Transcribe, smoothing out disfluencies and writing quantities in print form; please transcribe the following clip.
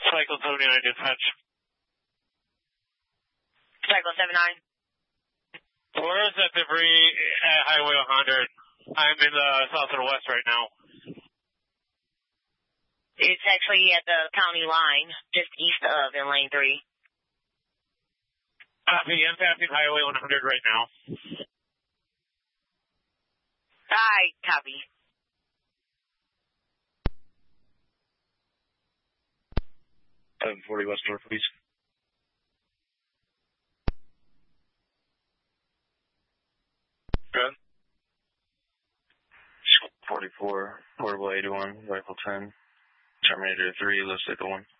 Cycle 79 dispatch. Cycle 79. Where is that debris at Highway 100? I'm in the south and west right now. It's actually at the county line, just east of in lane 3. Copy, I'm passing Highway 100 right now. Hi, copy. .40 West North, please. Good. 44, Portable 81, Rifle 10, Terminator 3, Lift Cycle 1.